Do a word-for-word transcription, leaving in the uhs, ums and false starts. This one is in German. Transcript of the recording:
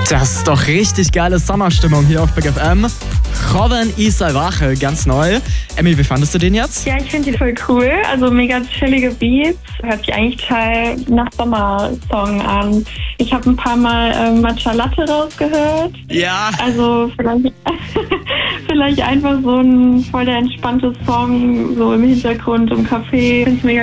Das ist doch richtig geile Sommerstimmung hier auf Big F M. Joven y Salvaje, ganz neu. Emmy, wie fandest du den jetzt? Ja, ich finde die voll cool. Also mega chillige Beats. Hört sich eigentlich total nach Sommersong an. Ich habe ein paar Mal ähm, Matcha Latte rausgehört. Ja. Also vielleicht, vielleicht einfach so ein voll der entspannte Song, so im Hintergrund im Café. Ich finde es mega